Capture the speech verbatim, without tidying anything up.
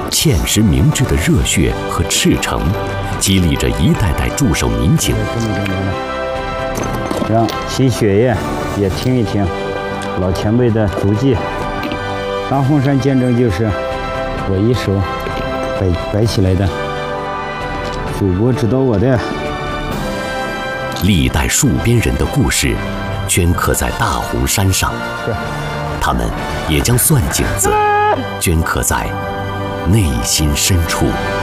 欠实明志的热血和赤诚，激励着一代代驻守民警。 让新血液也听一听老前辈的足迹。大洪山见证就是我一手摆摆起来的，祖国指导我的。 历代戍边人的故事镌刻在大洪山上，他们也将算井子镌刻在内心深处。